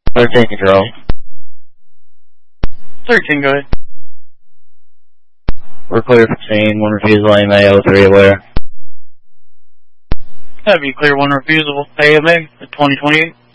13 control. 13, go ahead. We're clear for scene. 1 refusal, AMA, 03 aware. Have you clear 1 refusal, AMA, at 2028?